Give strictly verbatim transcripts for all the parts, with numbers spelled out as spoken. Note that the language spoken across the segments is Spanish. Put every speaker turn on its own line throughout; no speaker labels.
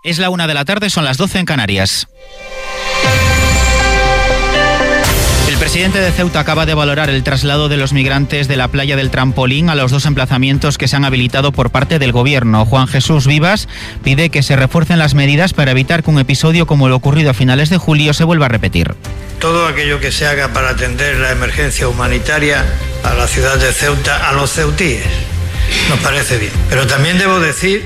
Es la una de la tarde, son las doce en Canarias. El presidente de Ceuta acaba de valorar el traslado de los migrantes de la playa del Trampolín a los dos emplazamientos que se han habilitado por parte del gobierno. Juan Jesús Vivas pide que se refuercen las medidas para evitar que un episodio como el ocurrido a finales de julio se vuelva a repetir.
Todo aquello que se haga para atender la emergencia humanitaria a la ciudad de Ceuta, a los ceutíes, nos parece bien. Pero también debo decir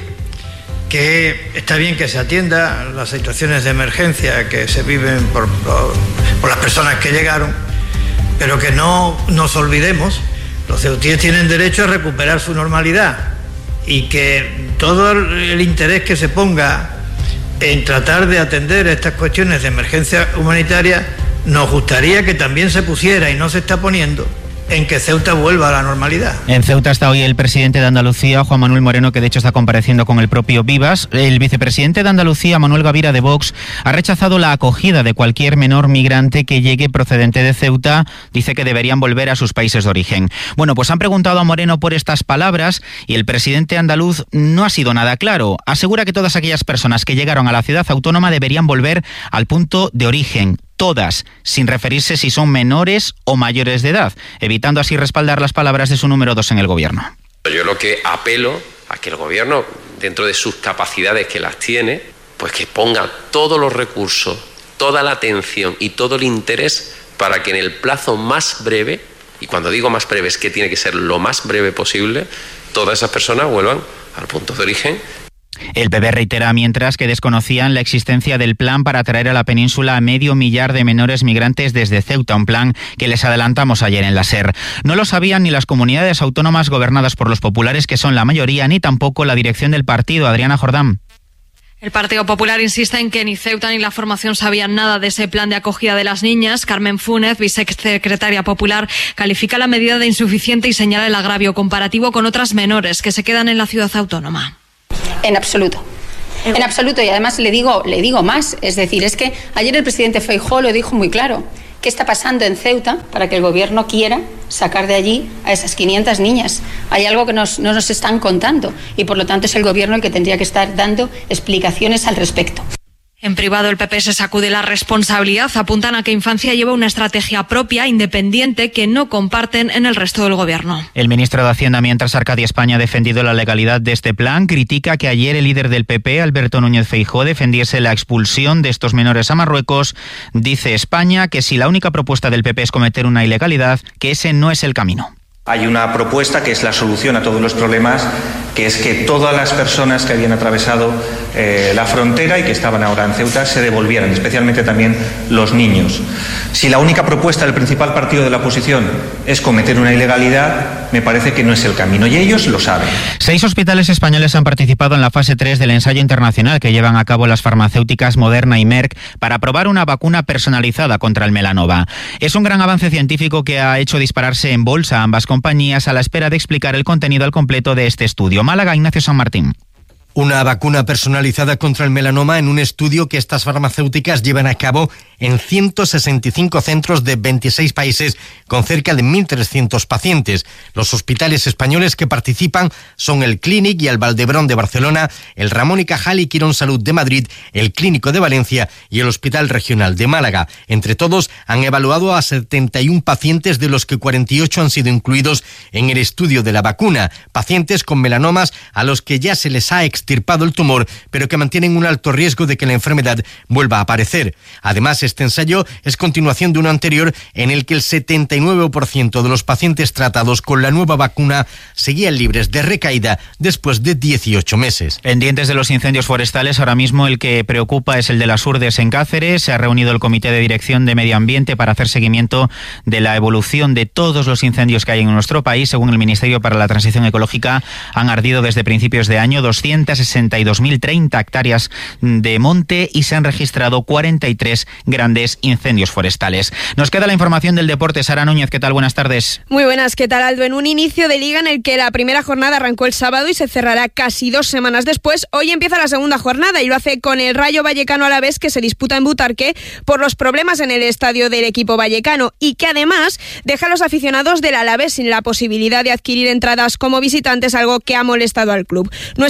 que está bien que se atienda las situaciones de emergencia que se viven por, por, por las personas que llegaron, pero que no nos olvidemos, los ceutíes tienen derecho a recuperar su normalidad y que todo el interés que se ponga en tratar de atender estas cuestiones de emergencia humanitaria, nos gustaría que también se pusiera, y no se está poniendo, en que Ceuta vuelva a la normalidad.
En Ceuta está hoy el presidente de Andalucía, Juan Manuel Moreno, que de hecho está compareciendo con el propio Vivas. El vicepresidente de Andalucía, Manuel Gavira, de Vox, ha rechazado la acogida de cualquier menor migrante que llegue procedente de Ceuta. Dice que deberían volver a sus países de origen. Bueno, pues han preguntado a Moreno por estas palabras y el presidente andaluz no ha sido nada claro. Asegura que todas aquellas personas que llegaron a la ciudad autónoma deberían volver al punto de origen. Todas, sin referirse si son menores o mayores de edad, evitando así respaldar las palabras de su número dos en el gobierno.
Yo lo que apelo a que el gobierno, dentro de sus capacidades que las tiene, pues que ponga todos los recursos, toda la atención y todo el interés para que en el plazo más breve, y cuando digo más breve es que tiene que ser lo más breve posible, todas esas personas vuelvan al punto de origen.
El P P reitera mientras que desconocían la existencia del plan para traer a la península a medio millar de menores migrantes desde Ceuta, un plan que les adelantamos ayer en la SER. No lo sabían ni las comunidades autónomas gobernadas por los populares, que son la mayoría, ni tampoco la dirección del partido. Adriana Jordán.
El Partido Popular insiste en que ni Ceuta ni la formación sabían nada de ese plan de acogida de las niñas. Carmen Fúnez, vicesecretaria popular, califica la medida de insuficiente y señala el agravio comparativo con otras menores que se quedan en la ciudad autónoma.
En absoluto. En absoluto. Y además le digo, le digo más. Es decir, es que ayer el presidente Feijóo lo dijo muy claro. ¿Qué está pasando en Ceuta para que el gobierno quiera sacar de allí a esas quinientas niñas? Hay algo que nos, no nos están contando y por lo tanto es el gobierno el que tendría que estar dando explicaciones al respecto.
En privado el P P se sacude la responsabilidad. Apuntan a que Infancia lleva una estrategia propia, independiente, que no comparten en el resto del gobierno.
El ministro de Hacienda, mientras Arcadia España ha defendido la legalidad de este plan, critica que ayer el líder del P P, Alberto Núñez Feijóo, defendiese la expulsión de estos menores a Marruecos. Dice España que si la única propuesta del P P es cometer una ilegalidad, que ese no es el camino.
Hay una propuesta que es la solución a todos los problemas, que es que todas las personas que habían atravesado eh, la frontera y que estaban ahora en Ceuta se devolvieran, especialmente también los niños. Si la única propuesta del principal partido de la oposición es cometer una ilegalidad, me parece que no es el camino, y ellos lo saben.
Seis hospitales españoles han participado en la fase tres del ensayo internacional que llevan a cabo las farmacéuticas Moderna y Merck para probar una vacuna personalizada contra el melanoma. Es un gran avance científico que ha hecho dispararse en bolsa a ambas compañías a la espera de explicar el contenido al completo de este estudio. Málaga, Ignacio San Martín.
Una vacuna personalizada contra el melanoma en un estudio que estas farmacéuticas llevan a cabo en ciento sesenta y cinco centros de veintiséis países con cerca de mil trescientos pacientes. Los hospitales españoles que participan son el Clínic y el Valdebrón de Barcelona, el Ramón y Cajal y Quirón Salud de Madrid, el Clínico de Valencia y el Hospital Regional de Málaga. Entre todos han evaluado a setenta y uno pacientes, de los que cuarenta y ocho han sido incluidos en el estudio de la vacuna. Pacientes con melanomas a los que ya se les ha extirpado el tumor, pero que mantienen un alto riesgo de que la enfermedad vuelva a aparecer. Además, este ensayo es continuación de uno anterior en el que el setenta y nueve por ciento de los pacientes tratados con la nueva vacuna seguían libres de recaída después de dieciocho meses.
Pendientes de los incendios forestales, ahora mismo el que preocupa es el de las Urdes en Cáceres. Se ha reunido el Comité de Dirección de Medio Ambiente para hacer seguimiento de la evolución de todos los incendios que hay en nuestro país. Según el Ministerio para la Transición Ecológica, han ardido desde principios de año doscientas sesenta y dos mil treinta hectáreas de monte y se han registrado cuarenta y tres grandes incendios forestales. Nos queda la información del deporte. Sara Núñez, ¿qué tal? Buenas tardes.
Muy buenas, ¿qué tal, Aldo? En un inicio de liga en el que la primera jornada arrancó el sábado y se cerrará casi dos semanas después, hoy empieza la segunda jornada y lo hace con el Rayo Vallecano Alavés, que se disputa en Butarque por los problemas en el estadio del equipo vallecano y que además deja a los aficionados del Alavés sin la posibilidad de adquirir entradas como visitantes, algo que ha molestado al club. No es el único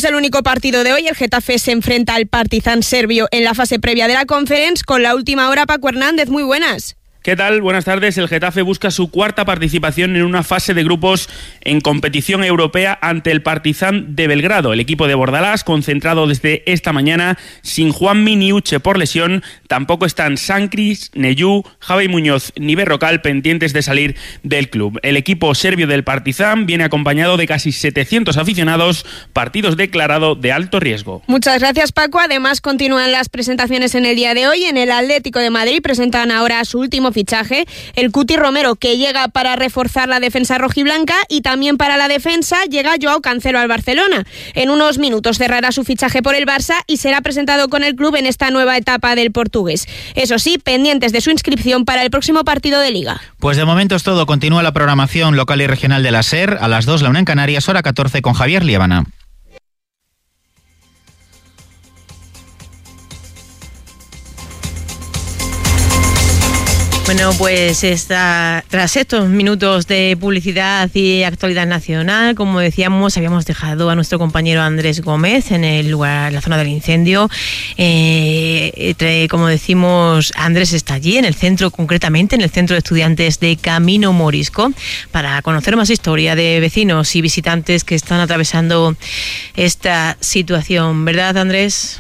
partido de hoy, el Getafe se enfrenta al Partizan serbio en la fase previa de la Conference. Con la última hora, Paco Hernández, muy buenas.
¿Qué tal? Buenas tardes. El Getafe busca su cuarta participación en una fase de grupos en competición europea ante el Partizan de Belgrado. El equipo de Bordalás, concentrado desde esta mañana, sin Juanmi ni Uche por lesión. Tampoco están Sancris, Neyú, Javi Muñoz ni Berrocal pendientes de salir del club. El equipo serbio del Partizan viene acompañado de casi setecientos aficionados, partidos declarado de alto riesgo.
Muchas gracias, Paco. Además, continúan las presentaciones en el día de hoy. En el Atlético de Madrid presentan ahora su último fichaje, el Cuti Romero, que llega para reforzar la defensa rojiblanca, y también para la defensa llega Joao Cancelo al Barcelona. En unos minutos cerrará su fichaje por el Barça y será presentado con el club en esta nueva etapa del portugués. Eso sí, pendientes de su inscripción para el próximo partido de Liga.
Pues de momento es todo. Continúa la programación local y regional de la SER. A las dos, la una en Canarias, hora catorce, con Javier Liébana.
Bueno, pues esta, tras estos minutos de publicidad y actualidad nacional, como decíamos, habíamos dejado a nuestro compañero Andrés Gómez en el lugar, en la zona del incendio. Eh, entre, como decimos, Andrés está allí, en el centro, concretamente en el centro de estudiantes de Camino Morisco, para conocer más historia de vecinos y visitantes que están atravesando esta situación. ¿Verdad, Andrés?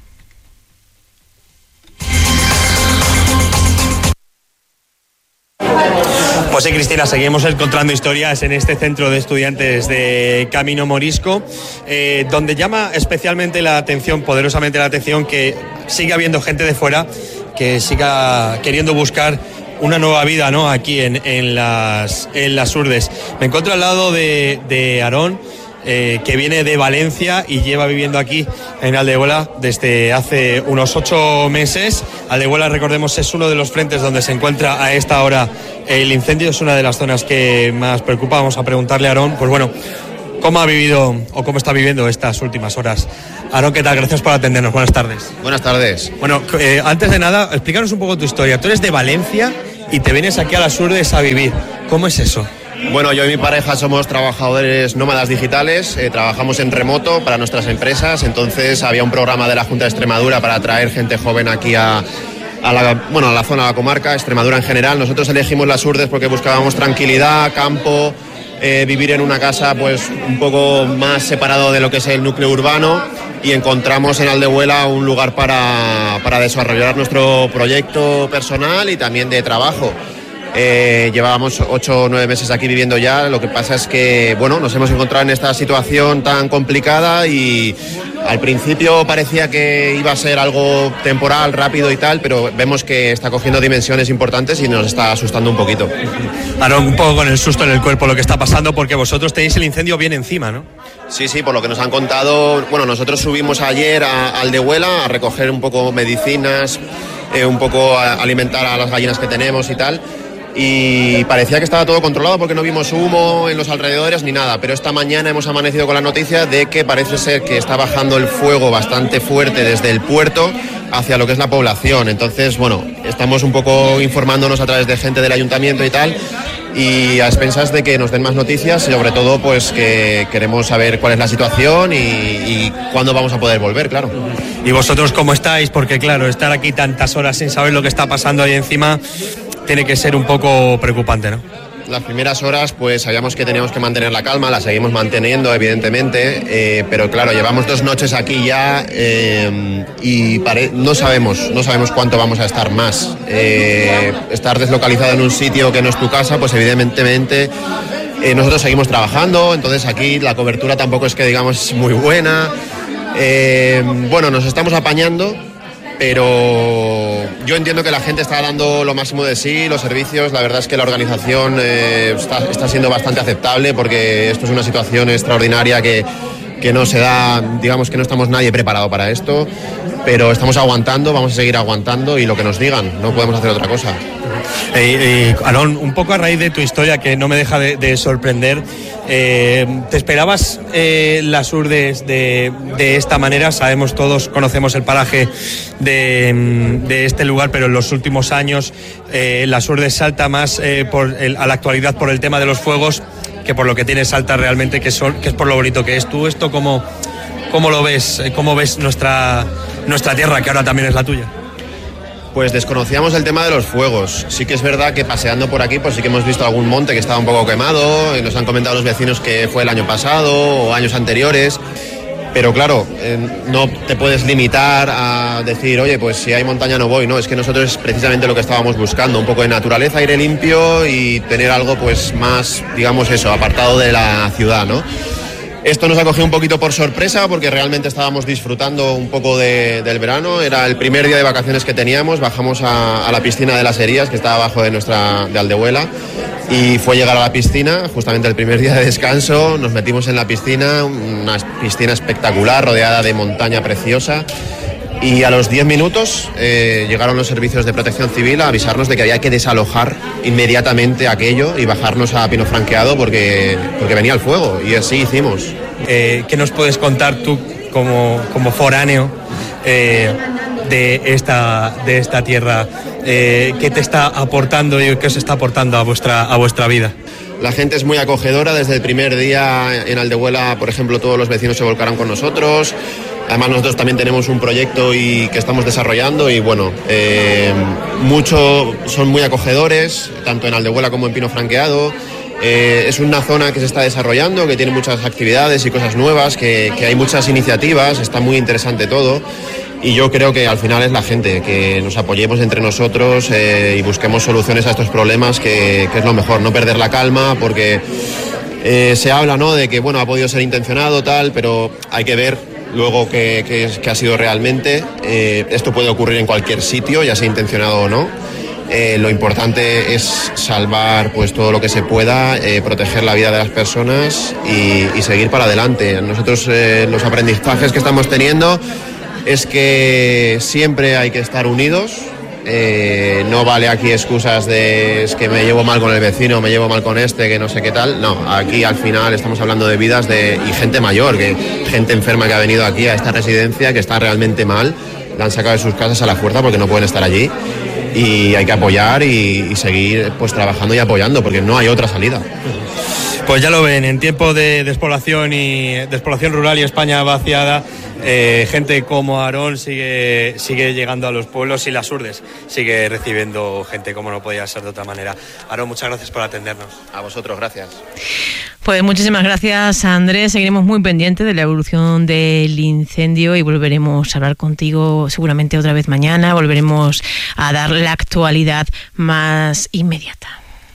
Pues sí, Cristina, seguimos encontrando historias en este centro de estudiantes de Camino Morisco, eh, donde llama especialmente la atención, poderosamente la atención, que siga habiendo gente de fuera que siga queriendo buscar una nueva vida, ¿no?, aquí en, en, las, en las Urdes. Me encuentro al lado de, de Aarón, Eh, que viene de Valencia y lleva viviendo aquí en Aldehuela desde hace unos ocho meses. Aldehuela, recordemos, es uno de los frentes donde se encuentra a esta hora el incendio, es una de las zonas que más preocupa. Vamos a preguntarle a Aarón, pues bueno, cómo ha vivido o cómo está viviendo estas últimas horas. Aarón, ¿qué tal? Gracias por atendernos. Buenas tardes.
Buenas tardes.
Bueno, eh, antes de nada, explícanos un poco tu historia. Tú eres de Valencia y te vienes aquí a las Urdes a vivir. ¿Cómo es eso?
Bueno, yo y mi pareja somos trabajadores nómadas digitales, eh, trabajamos en remoto para nuestras empresas, entonces había un programa de la Junta de Extremadura para atraer gente joven aquí a, a, la, bueno, a la zona, a la comarca, Extremadura en general. Nosotros elegimos las Urdes porque buscábamos tranquilidad, campo, eh, vivir en una casa pues un poco más separado de lo que es el núcleo urbano, y encontramos en Aldehuela un lugar para, para desarrollar nuestro proyecto personal y también de trabajo. Eh, llevábamos ocho o nueve meses aquí viviendo ya. Lo que pasa es que, bueno, nos hemos encontrado en esta situación tan complicada y al principio parecía que iba a ser algo temporal, rápido y tal, pero vemos que está cogiendo dimensiones importantes y nos está asustando un poquito.
Ahora, un poco con el susto en el cuerpo lo que está pasando, porque vosotros tenéis el incendio bien encima, ¿no?
Sí, sí, por lo que nos han contado. Bueno, nosotros subimos ayer a Aldehuela a recoger un poco medicinas, eh, un poco a alimentar a las gallinas que tenemos y tal. Y parecía que estaba todo controlado porque no vimos humo en los alrededores ni nada, pero esta mañana hemos amanecido con la noticia de que parece ser que está bajando el fuego bastante fuerte desde el puerto hacia lo que es la población. Entonces, bueno, estamos un poco informándonos a través de gente del ayuntamiento y tal, y a expensas de que nos den más noticias y sobre todo pues que queremos saber cuál es la situación y, y cuándo vamos a poder volver, claro.
¿Y vosotros cómo estáis? Porque claro, estar aquí tantas horas sin saber lo que está pasando ahí encima tiene que ser un poco preocupante, ¿no?
Las primeras horas pues sabíamos que teníamos que mantener la calma, la seguimos manteniendo evidentemente, eh, pero claro, llevamos dos noches aquí ya eh, y pare- no sabemos, no sabemos cuánto vamos a estar más. Eh, estar deslocalizado en un sitio que no es tu casa, pues evidentemente eh, nosotros seguimos trabajando, entonces aquí la cobertura tampoco es que digamos muy buena. Eh, bueno, nos estamos apañando, pero yo entiendo que la gente está dando lo máximo de sí, los servicios, la verdad es que la organización eh, está, está siendo bastante aceptable, porque esto es una situación extraordinaria que, que no se da, digamos que no estamos nadie preparado para esto, pero estamos aguantando, vamos a seguir aguantando y lo que nos digan, no podemos hacer otra cosa.
Eh, eh, Aarón, un poco a raíz de tu historia, que no me deja de, de sorprender, eh, ¿te esperabas eh, las Urdes de, de esta manera? Sabemos todos, conocemos el paraje de, de este lugar, pero en los últimos años eh, las Urdes salta más eh, por el, a la actualidad por el tema de los fuegos que por lo que tiene Salta realmente, que, son, que es por lo bonito que es. ¿Tú esto cómo, ¿Cómo lo ves? ¿Cómo ves nuestra, nuestra tierra, que ahora también es la tuya?
Pues desconocíamos el tema de los fuegos. Sí que es verdad que paseando por aquí pues sí que hemos visto algún monte que estaba un poco quemado, y nos han comentado los vecinos que fue el año pasado o años anteriores. Pero claro, eh, no te puedes limitar a decir, oye, pues si hay montaña no voy, no, es que nosotros es precisamente lo que estábamos buscando, un poco de naturaleza, aire limpio y tener algo pues más, digamos eso, apartado de la ciudad, ¿no? Esto nos ha cogido un poquito por sorpresa porque realmente estábamos disfrutando un poco de, del verano. Era el primer día de vacaciones que teníamos, bajamos a, a la piscina de las Herías, que está abajo de nuestra de Aldehuela, y fue llegar a la piscina, justamente el primer día de descanso, nos metimos en la piscina, una piscina espectacular, rodeada de montaña preciosa, y a los diez minutos eh, llegaron los servicios de protección civil a avisarnos de que había que desalojar inmediatamente aquello y bajarnos a Pino Franqueado porque, porque venía el fuego, y así hicimos.
Eh, ¿Qué nos puedes contar tú como, como foráneo eh, de, esta, de esta tierra? Eh, ¿Qué te está aportando y qué os está aportando a vuestra, a vuestra vida?
La gente es muy acogedora. Desde el primer día en Aldehuela, por ejemplo, todos los vecinos se volcaron con nosotros. Además, nosotros también tenemos un proyecto y que estamos desarrollando y bueno, eh, mucho, son muy acogedores, tanto en Aldehuela como en Pino Franqueado. Eh, es una zona que se está desarrollando, que tiene muchas actividades y cosas nuevas, que, que hay muchas iniciativas, está muy interesante todo. Y yo creo que al final es la gente, que nos apoyemos entre nosotros eh, y busquemos soluciones a estos problemas, que, que es lo mejor, no perder la calma, porque eh, se habla, ¿no?, de que bueno, ha podido ser intencionado, tal, pero hay que ver luego qué, qué, qué ha sido realmente. Eh, esto puede ocurrir en cualquier sitio, ya sea intencionado o no. Eh, lo importante es salvar pues todo lo que se pueda, eh, proteger la vida de las personas y, y seguir para adelante. Nosotros eh, los aprendizajes que estamos teniendo es que siempre hay que estar unidos. Eh, no vale aquí excusas de es que me llevo mal con el vecino, me llevo mal con este, que no sé qué tal. No, aquí al final estamos hablando de vidas de y gente mayor, que gente enferma que ha venido aquí a esta residencia, que está realmente mal, la han sacado de sus casas a la fuerza porque no pueden estar allí. Y hay que apoyar y, y seguir pues trabajando y apoyando, porque no hay otra salida.
Pues ya lo ven, en tiempo de despoblación y despoblación rural y España vaciada, eh, gente como Aarón sigue, sigue llegando a los pueblos y las Urdes sigue recibiendo gente como no podía ser de otra manera. Aarón, muchas gracias por atendernos.
A vosotros, gracias.
Pues muchísimas gracias, Andrés. Seguiremos muy pendientes de la evolución del incendio y volveremos a hablar contigo seguramente otra vez mañana. Volveremos a dar la actualidad más inmediata.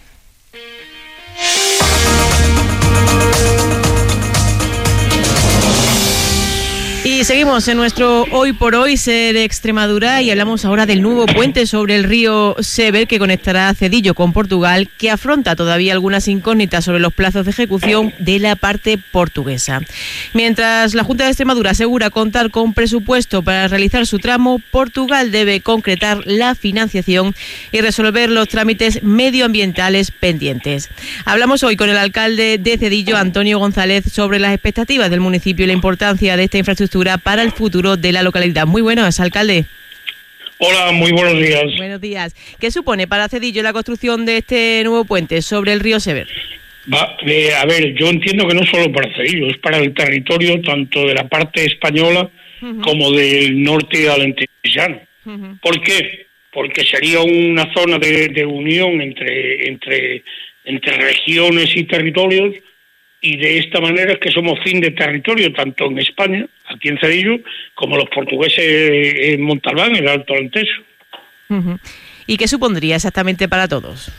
Y seguimos en nuestro Hoy por Hoy Ser Extremadura y hablamos ahora del nuevo puente sobre el río Sever que conectará Cedillo con Portugal, que afronta todavía algunas incógnitas sobre los plazos de ejecución de la parte portuguesa. Mientras la Junta de Extremadura asegura contar con presupuesto para realizar su tramo, Portugal debe concretar la financiación y resolver los trámites medioambientales pendientes. Hablamos hoy con el alcalde de Cedillo, Antonio González, sobre las expectativas del municipio y la importancia de esta infraestructura para el futuro de la localidad. Muy buenos, alcalde.
Hola, muy buenos días.
Buenos días. ¿Qué supone para Cedillo la construcción de este nuevo puente sobre el río Sever?
Va, eh, a ver, yo entiendo que no solo para Cedillo, es para el territorio tanto de la parte española uh-huh. como del norte alentejano. Uh-huh. ¿Por qué? Porque sería una zona de, de unión entre, entre, entre regiones y territorios. Y de esta manera es que somos fin de territorio, tanto en España, aquí en Cedillo, como los portugueses en Montalbán, en el Alto Alentejo.
Uh-huh. ¿Y qué supondría exactamente para todos?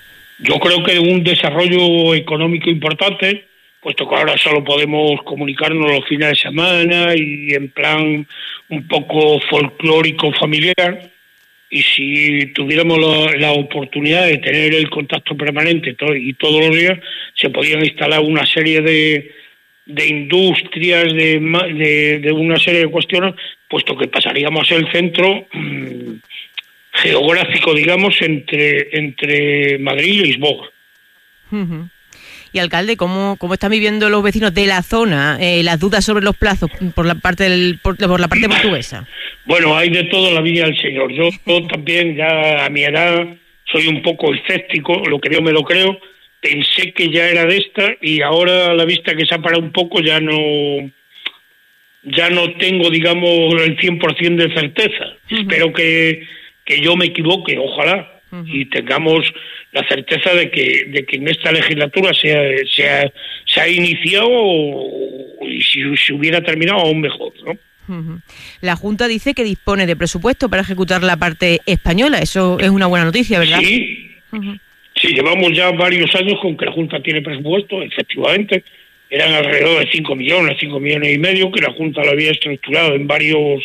Yo creo que un desarrollo económico importante, puesto que ahora solo podemos comunicarnos los fines de semana y en plan un poco folclórico familiar. Y si tuviéramos la, la oportunidad de tener el contacto permanente todo, y todos los días, se podían instalar una serie de, de industrias, de, de, de una serie de cuestiones, puesto que pasaríamos el centro mmm, geográfico, digamos, entre, entre Madrid y Lisboa.
Uh-huh. Y alcalde, ¿cómo, cómo están viviendo los vecinos de la zona eh, las dudas sobre los plazos por la parte del, por, por la parte portuguesa?
Bueno, hay de todo en la vida del Señor. Yo, yo también, ya a mi edad, soy un poco escéptico, lo que veo me lo creo. Pensé que ya era de esta y ahora a la vista que se ha parado un poco ya no ya no tengo, digamos, el cien por ciento de certeza. Uh-huh. Espero que, que yo me equivoque, ojalá, uh-huh. y tengamos la certeza de que de que en esta legislatura se ha, se ha, se ha iniciado o, y si se hubiera terminado aún mejor, ¿no?
Uh-huh. La Junta dice que dispone de presupuesto para ejecutar la parte española. Eso es una buena noticia, ¿verdad?
Sí,
uh-huh.
sí, llevamos ya varios años con que la Junta tiene presupuesto, efectivamente. Eran alrededor de cinco millones, cinco millones y medio, que la Junta lo había estructurado en varios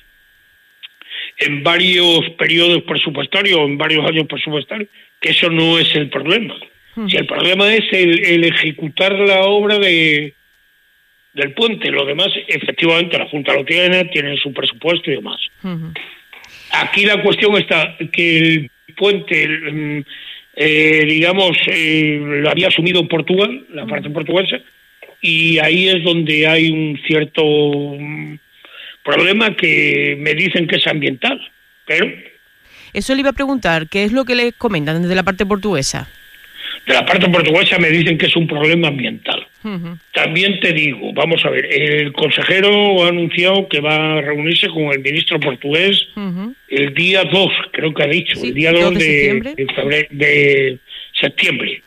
en varios periodos presupuestarios, en varios años presupuestarios, que eso no es el problema. Uh-huh. Si el problema es el, el ejecutar la obra de del puente, lo demás, efectivamente, la Junta lo tiene, tiene su presupuesto y demás. Uh-huh. Aquí la cuestión está que el puente, el, eh, digamos, eh, lo había asumido Portugal, la uh-huh. parte portuguesa, y ahí es donde hay un cierto um, problema que me dicen que es ambiental, pero...
Eso le iba a preguntar, ¿qué es lo que le comentan desde la parte portuguesa?
De la parte portuguesa me dicen que es un problema ambiental. Uh-huh. También te digo, vamos a ver, el consejero ha anunciado que va a reunirse con el ministro portugués uh-huh. el día dos, creo que ha dicho, sí, el día dos de, de, febrero, de septiembre.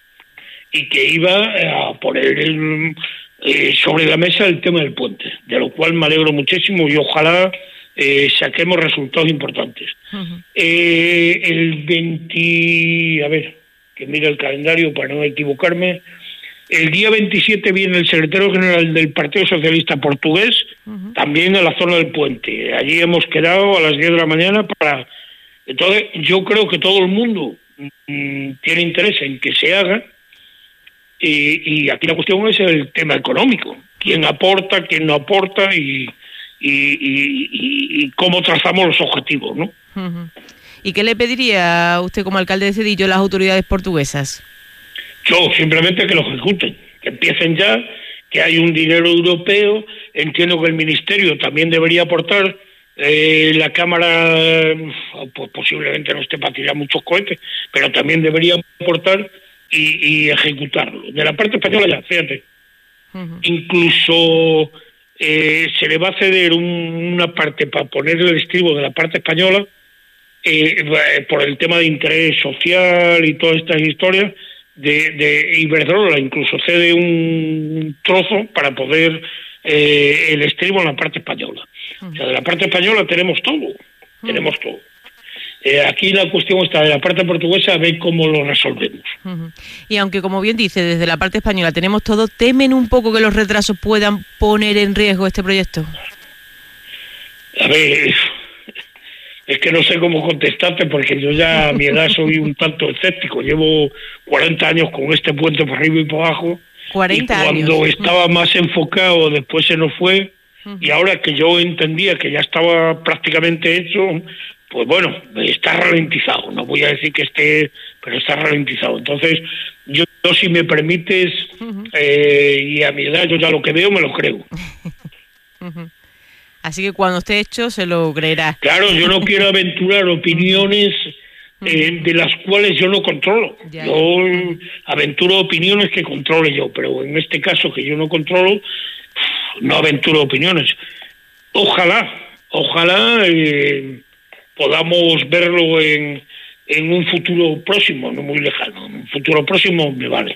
Y que iba a poner el, eh, sobre la mesa el tema del puente, de lo cual me alegro muchísimo y ojalá eh, saquemos resultados importantes. Uh-huh. Eh, el veinte, a ver, que mira el calendario para no equivocarme, el día veintisiete viene el secretario general del Partido Socialista Portugués, uh-huh. también a la zona del puente. Allí hemos quedado a las diez de la mañana para... Entonces, yo creo que todo el mundo mmm, tiene interés en que se haga. Y, y aquí la cuestión es el tema económico. ¿Quién aporta, quién no aporta y, y, y, y, y cómo trazamos los objetivos, ¿no?
Uh-huh. ¿Y qué le pediría a usted como alcalde de Cedillo a las autoridades portuguesas?
Yo, simplemente que lo ejecuten, que empiecen ya, que hay un dinero europeo. Entiendo que el Ministerio también debería aportar. Eh, la Cámara pues, posiblemente no esté para tirar muchos cohetes, pero también debería aportar y, y ejecutarlo. De la parte española ya, fíjate. Uh-huh. Incluso eh, se le va a ceder un, una parte para ponerle el estribo de la parte española eh, por el tema de interés social y todas estas historias de, de Iberdrola. Incluso cede un trozo para poder eh, el estribo en la parte española. Uh-huh. O sea, de la parte española tenemos todo, uh-huh. tenemos todo. Eh, aquí la cuestión está de la parte portuguesa, a ver cómo lo resolvemos.
Uh-huh. Y aunque, como bien dice, desde la parte española tenemos todo, ¿temen un poco que los retrasos puedan poner en riesgo este proyecto?
A ver, es que no sé cómo contestarte, porque yo ya a mi edad soy un tanto escéptico. Llevo cuarenta años con este puente por arriba y por abajo.
cuarenta
y cuando
años.
estaba más enfocado, después se nos fue. Uh-huh. Y ahora que yo entendía que ya estaba prácticamente hecho... Pues bueno, está ralentizado, no voy a decir que esté, pero está ralentizado. Entonces, yo, yo si me permites, uh-huh. eh, y a mi edad yo ya lo que veo me lo creo.
Uh-huh. Así que cuando esté hecho se lo creerá.
Claro, yo no quiero aventurar opiniones eh, de las cuales yo no controlo. Ya. Yo aventuro opiniones que controle yo, pero en este caso que yo no controlo, no aventuro opiniones. Ojalá, ojalá... Eh, podamos verlo en, en un futuro próximo, no muy lejano. En un futuro próximo me vale.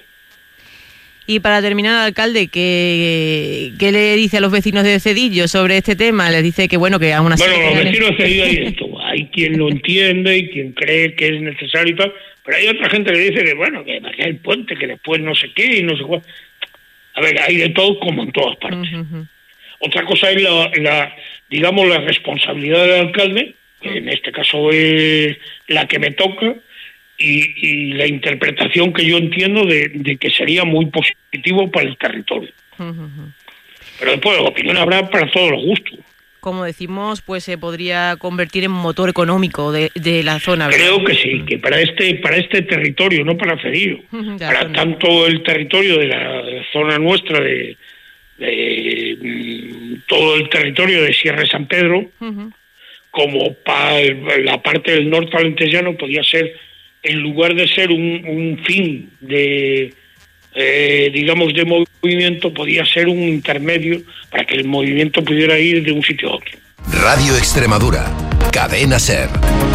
Y para terminar, alcalde, ¿qué, qué le dice a los vecinos de Cedillo sobre este tema? Les dice que, bueno, que aún así...
Bueno, los vecinos de Cedillo hay esto. Hay quien lo entiende y quien cree que es necesario y tal, pero hay otra gente que dice que, bueno, que es el puente, que después no sé qué y no sé cuál. A ver, hay de todo como en todas partes. Uh-huh. Otra cosa es la, la, digamos, la responsabilidad del alcalde, que en este caso es la que me toca, y, y la interpretación que yo entiendo de, de que sería muy positivo para el territorio. Uh-huh. Pero después la opinión habrá para todos los gustos.
Como decimos, pues se podría convertir en motor económico de, de la zona, ¿verdad?
Creo que sí, que para este para este territorio, no para Cedillo, uh-huh, para zona. Tanto el territorio de la zona nuestra, de, de, de todo el territorio de Sierra de San Pedro, uh-huh. como para la parte del norte alentejano, podía ser, en lugar de ser un, un fin de eh, digamos, de movimiento, podía ser un intermedio para que el movimiento pudiera ir de un sitio a otro.
Radio Extremadura, Cadena SER.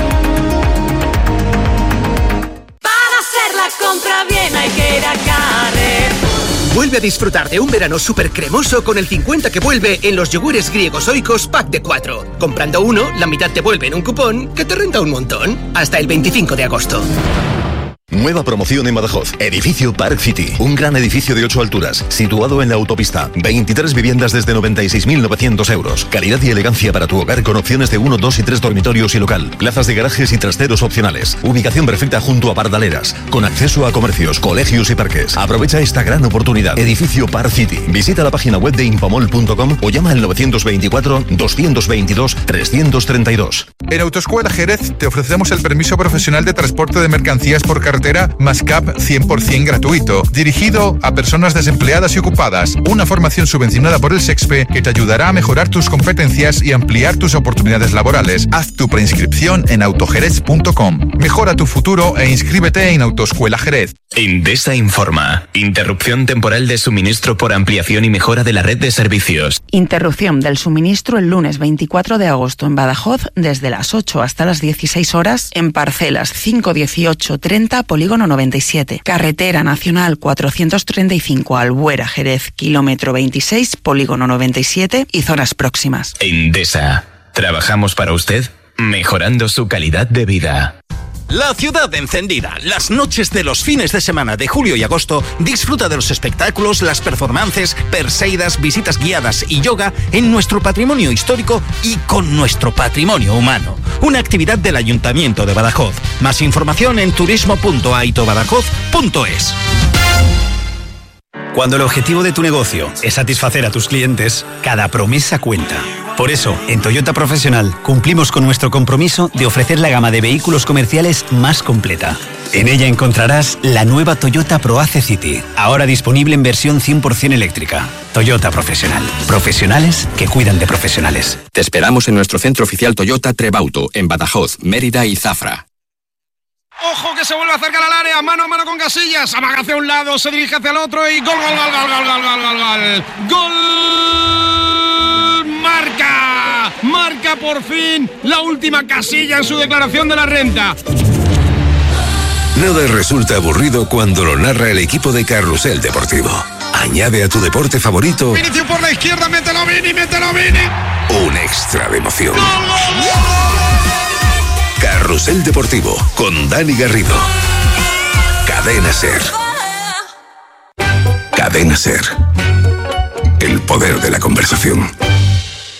Para hacer la compra bien hay que ir a Carrer.
Vuelve a disfrutar de un verano súper cremoso con el cincuenta que vuelve en los yogures griegos Oikos pack de cuatro. Comprando uno, la mitad te vuelve en un cupón que te renta un montón. Hasta el veinticinco de agosto.
Nueva promoción en Badajoz. Edificio Park City. Un gran edificio de ocho alturas, situado en la autopista. veintitrés viviendas desde noventa y seis mil novecientos euros. Calidad y elegancia para tu hogar con opciones de uno, dos y tres dormitorios y local. Plazas de garajes y trasteros opcionales. Ubicación perfecta junto a Pardaleras. Con acceso a comercios, colegios y parques. Aprovecha esta gran oportunidad. Edificio Park City. Visita la página web de impamol punto com o llama al novecientos veinticuatro, doscientos veintidós, trescientos treinta y dos.
En Autoescuela Jerez te ofrecemos el permiso profesional de transporte de mercancías por carretera más C A P cien por ciento gratuito, dirigido a personas desempleadas y ocupadas. Una formación subvencionada por el SEXPE que te ayudará a mejorar tus competencias y ampliar tus oportunidades laborales. Haz tu preinscripción en autojerez punto com. Mejora tu futuro e inscríbete en Autoescuela Jerez.
Endesa informa. Interrupción temporal de suministro por ampliación y mejora de la red de servicios.
Interrupción del suministro el lunes veinticuatro de agosto en Badajoz desde las ocho hasta las dieciséis horas en parcelas cinco, dieciocho, treinta, polígono noventa y siete. Carretera Nacional cuatrocientos treinta y cinco Albuera Jerez, kilómetro veintiséis, polígono noventa y siete y zonas próximas.
Endesa. Trabajamos para usted, mejorando su calidad de vida.
La ciudad encendida. Las noches de los fines de semana de julio y agosto disfruta de los espectáculos, las performances, perseidas, visitas guiadas y yoga en nuestro patrimonio histórico y con nuestro patrimonio humano. Una actividad del Ayuntamiento de Badajoz. Más información en turismo punto aito badajoz punto es.
Cuando el objetivo de tu negocio es satisfacer a tus clientes, cada promesa cuenta. Por eso, en Toyota Profesional cumplimos con nuestro compromiso de ofrecer la gama de vehículos comerciales más completa. En ella encontrarás la nueva Toyota ProAce City, ahora disponible en versión cien por ciento eléctrica. Toyota Profesional. Profesionales que cuidan de profesionales.
Te esperamos en nuestro centro oficial Toyota Trebauto, en Badajoz, Mérida y Zafra.
Ojo que se vuelve a acercar al área, mano a mano con Casillas, amaga hacia un lado, se dirige hacia el otro y gol, gol, gol, gol, gol, gol, gol, gol, gol, gol, marca, marca por fin la última Casilla en su declaración de la renta.
Nada resulta aburrido cuando lo narra el equipo de Carrusel Deportivo. Añade a tu deporte favorito
Vinicius por la izquierda, mételo Vini, mételo Vini.
un extra de emoción.
¡Gol, gol, gol!
Carrusel Deportivo con Dani Garrido. Cadena SER. Cadena SER. El poder de la conversación.